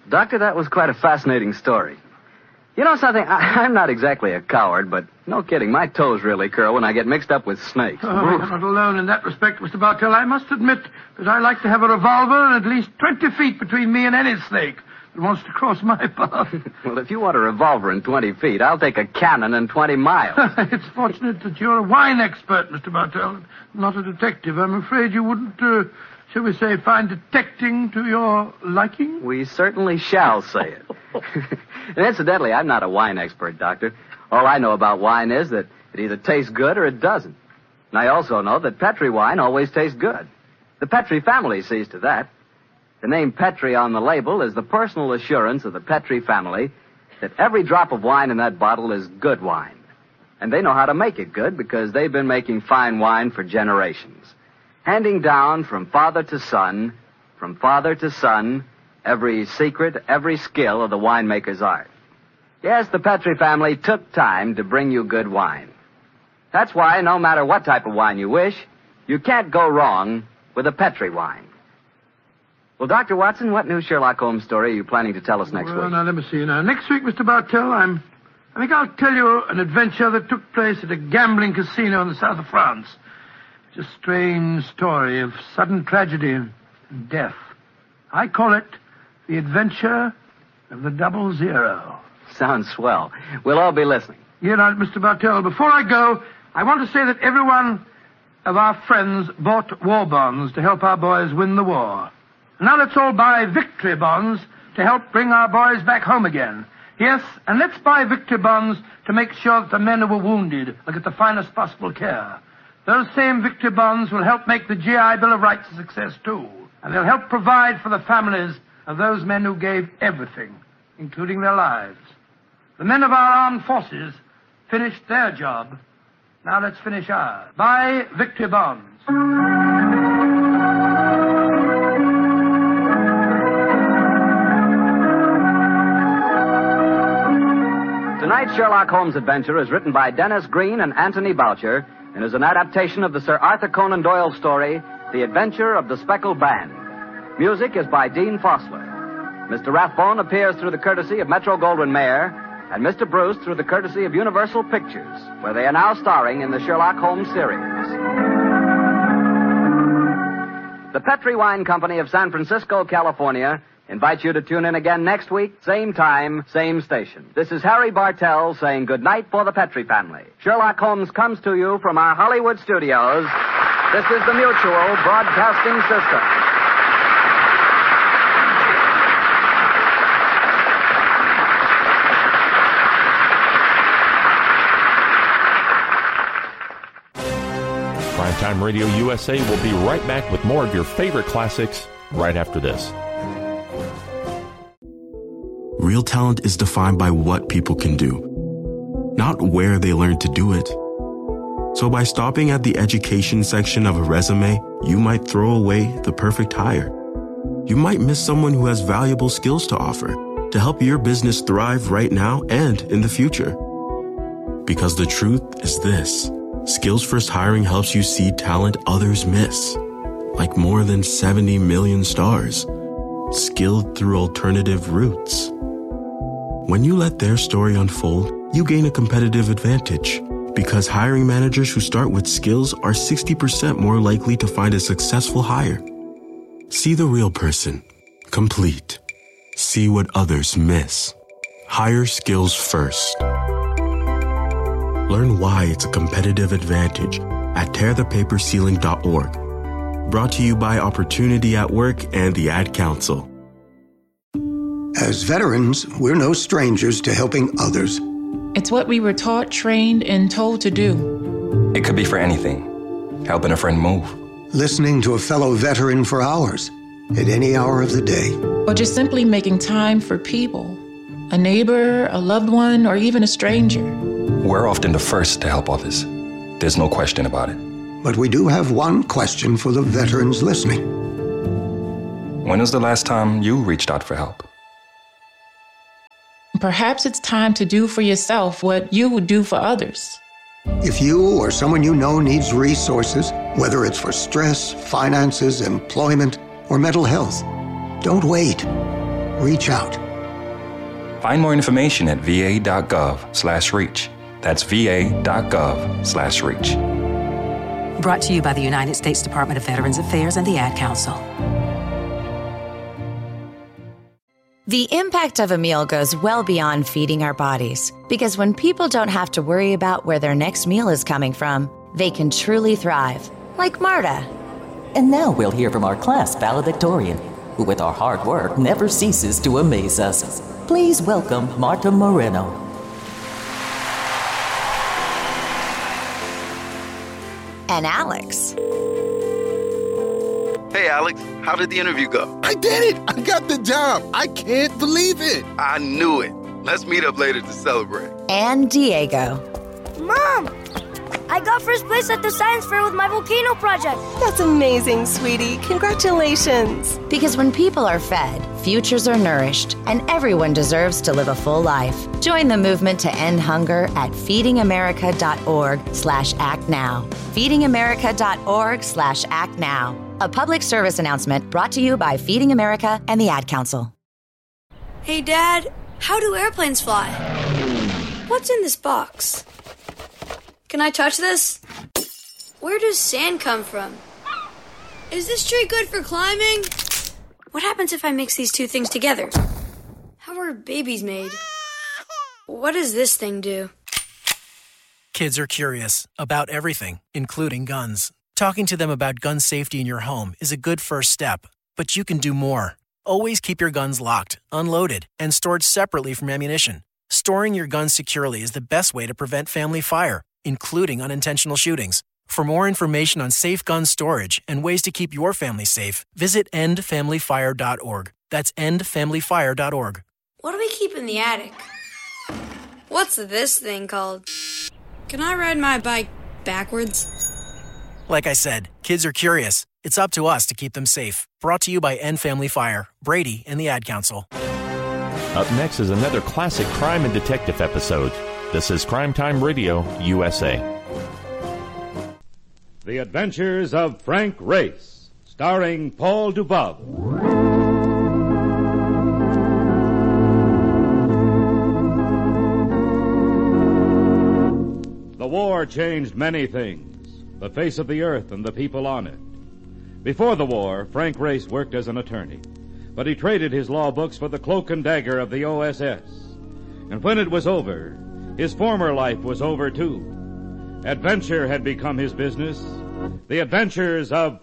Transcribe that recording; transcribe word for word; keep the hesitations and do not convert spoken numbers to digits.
Doctor, that was quite a fascinating story. You know something? I, I'm not exactly a coward, but no kidding, my toes really curl when I get mixed up with snakes. Oh, I'm not alone in that respect, Mister Bartell. I must admit that I like to have a revolver and at least twenty feet between me and any snake that wants to cross my path. Well, if you want a revolver and twenty feet, I'll take a cannon and twenty miles. It's fortunate that you're a wine expert, Mister Bartell, not a detective. I'm afraid you wouldn't, uh, shall we say, find detecting to your liking? We certainly shall say it. And incidentally, I'm not a wine expert, Doctor. All I know about wine is that it either tastes good or it doesn't. And I also know that Petri wine always tastes good. The Petri family sees to that. The name Petri on the label is the personal assurance of the Petri family that every drop of wine in that bottle is good wine. And they know how to make it good because they've been making fine wine for generations. Handing down from father to son, from father to son, every secret, every skill of the winemaker's art. Yes, the Petri family took time to bring you good wine. That's why, no matter what type of wine you wish, you can't go wrong with a Petri wine. Well, Doctor Watson, what new Sherlock Holmes story are you planning to tell us next well, week? Now, let me see. Now, next week, Mister Bartell, I'm... I think I'll tell you an adventure that took place at a gambling casino in the south of France. It's a strange story of sudden tragedy and death. I call it The Adventure of the Double Zero. Sounds swell. We'll all be listening. You know, Mister Bartell, before I go, I want to say that every one of our friends bought war bonds to help our boys win the war. Now let's all buy victory bonds to help bring our boys back home again. Yes, and let's buy victory bonds to make sure that the men who were wounded will get the finest possible care. Those same victory bonds will help make the G I Bill of Rights a success, too. And they'll help provide for the families of those men who gave everything, including their lives. The men of our armed forces finished their job. Now let's finish ours. Buy victory bonds. Tonight's Sherlock Holmes adventure is written by Dennis Green and Anthony Boucher and is an adaptation of the Sir Arthur Conan Doyle story, The Adventure of the Speckled Band. Music is by Dean Fossler. Mister Rathbone appears through the courtesy of Metro-Goldwyn-Mayer, and Mister Bruce through the courtesy of Universal Pictures, where they are now starring in the Sherlock Holmes series. The Petri Wine Company of San Francisco, California, invites you to tune in again next week, same time, same station. This is Harry Bartell saying goodnight for the Petri family. Sherlock Holmes comes to you from our Hollywood studios. This is the Mutual Broadcasting System. Primetime Radio U S A will be right back with more of your favorite classics right after this. Real talent is defined by what people can do, not where they learn to do it. So by stopping at the education section of a resume, you might throw away the perfect hire. You might miss someone who has valuable skills to offer to help your business thrive right now and in the future. Because the truth is this. Skills First Hiring helps you see talent others miss, like more than seventy million stars, skilled through alternative routes. When you let their story unfold, you gain a competitive advantage because hiring managers who start with skills are sixty percent more likely to find a successful hire. See the real person, complete. See what others miss. Hire skills first. Learn why it's a competitive advantage at tear the paper ceiling dot org. Brought to you by Opportunity at Work and the Ad Council. As veterans, we're no strangers to helping others. It's what we were taught, trained, and told to do. It could be for anything. Helping a friend move. Listening to a fellow veteran for hours, at any hour of the day. Or just simply making time for people. A neighbor, a loved one, or even a stranger. We're often the first to help others. There's no question about it. But we do have one question for the veterans listening. When was the last time you reached out for help? Perhaps it's time to do for yourself what you would do for others. If you or someone you know needs resources, whether it's for stress, finances, employment, or mental health, don't wait. reach out. Find more information at va.gov slash reach. That's va.gov slash reach. Brought to you by the United States Department of Veterans Affairs and the Ad Council. The impact of a meal goes well beyond feeding our bodies, because when people don't have to worry about where their next meal is coming from, they can truly thrive, like Marta. And now we'll hear from our class valedictorian, who with our hard work never ceases to amaze us. Please welcome Marta Moreno. And Alex. Hey, Alex, how did the interview go? I did it! I got the job! I can't believe it! I knew it. Let's meet up later to celebrate. And Diego. Mom! I got first place at the science fair with my volcano project. That's amazing, sweetie. Congratulations. Because when people are fed, futures are nourished, and everyone deserves to live a full life. Join the movement to end hunger at feedingamerica.org slash act now. feedingamerica.org slash act now. A public service announcement brought to you by Feeding America and the Ad Council. Hey, Dad, how do airplanes fly? What's in this box? Can I touch this? Where does sand come from? Is this tree good for climbing? What happens if I mix these two things together? How are babies made? What does this thing do? Kids are curious about everything, including guns. Talking to them about gun safety in your home is a good first step, but you can do more. Always keep your guns locked, unloaded, and stored separately from ammunition. Storing your guns securely is the best way to prevent family fire, including unintentional shootings. For more information on safe gun storage and ways to keep your family safe, visit end family fire dot org. That's end family fire dot org. What do we keep in the attic? What's this thing called? Can I ride my bike backwards? Like I said, kids are curious. It's up to us to keep them safe. Brought to you by End Family Fire, Brady, and the Ad Council. Up next is another classic crime and detective episode. This is Crime Time Radio, U S A. The Adventures of Frank Race, starring Paul Dubov. The war changed many things. The face of the earth and the people on it. Before the war, Frank Race worked as an attorney, but he traded his law books for the cloak and dagger of the O S S. And when it was over, his former life was over too. Adventure had become his business. The Adventures of